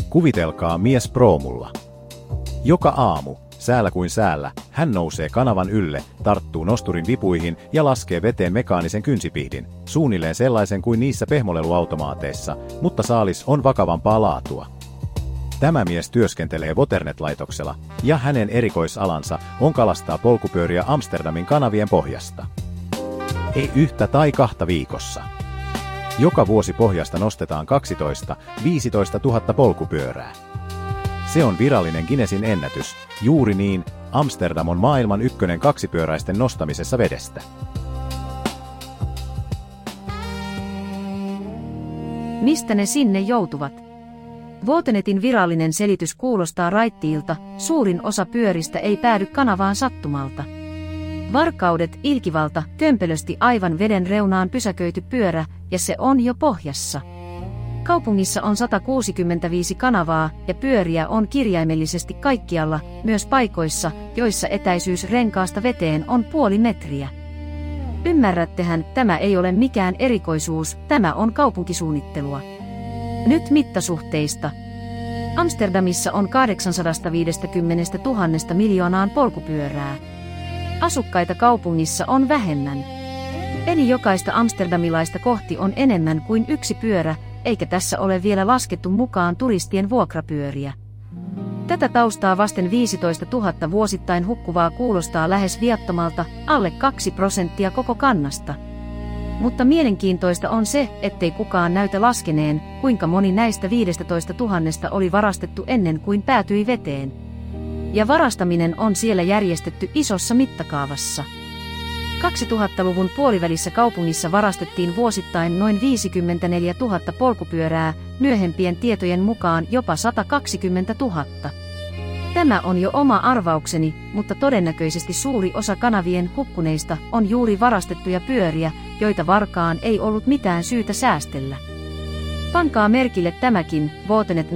Kuvitelkaa mies proomulla. Joka aamu, säällä kuin säällä, hän nousee kanavan ylle, tarttuu nosturin vipuihin ja laskee veteen mekaanisen kynsipihdin, suunnilleen sellaisen kuin niissä pehmoleluautomaateissa, mutta saalis on vakavampaa laatua. Tämä mies työskentelee Waternet-laitoksella, ja hänen erikoisalansa on kalastaa polkupyöriä Amsterdamin kanavien pohjasta. Ei yhtä tai kahta viikossa. Joka vuosi pohjasta nostetaan 12–15 000 polkupyörää. Se on virallinen Guinnessin ennätys, juuri niin, Amsterdam on maailman ykkönen kaksipyöräisten nostamisessa vedestä. Mistä ne sinne joutuvat? Waternetin virallinen selitys kuulostaa raittiilta, suurin osa pyöristä ei päädy kanavaan sattumalta. Varkaudet, ilkivalta, kömpelösti aivan veden reunaan pysäköity pyörä, ja se on jo pohjassa. Kaupungissa on 165 kanavaa, ja pyöriä on kirjaimellisesti kaikkialla, myös paikoissa, joissa etäisyys renkaasta veteen on puoli metriä. Ymmärrättehän, tämä ei ole mikään erikoisuus, tämä on kaupunkisuunnittelua. Nyt mittasuhteista. Amsterdamissa on 850 000 miljoonaan polkupyörää. Asukkaita kaupungissa on vähemmän. Eli jokaista amsterdamilaista kohti on enemmän kuin yksi pyörä, eikä tässä ole vielä laskettu mukaan turistien vuokrapyöriä. Tätä taustaa vasten 15 000 vuosittain hukkuvaa kuulostaa lähes viattomalta, alle 2% koko kannasta. Mutta mielenkiintoista on se, ettei kukaan näytä laskeneen, kuinka moni näistä 15 000 oli varastettu ennen kuin päätyi veteen. Ja varastaminen on siellä järjestetty isossa mittakaavassa. 2000-luvun puolivälissä kaupungissa varastettiin vuosittain noin 54 000 polkupyörää, myöhempien tietojen mukaan jopa 120 000. Tämä on jo oma arvaukseni, mutta todennäköisesti suuri osa kanavien hukkuneista on juuri varastettuja pyöriä, joita varkaan ei ollut mitään syytä säästellä. Pankaa merkille tämäkin, Waternet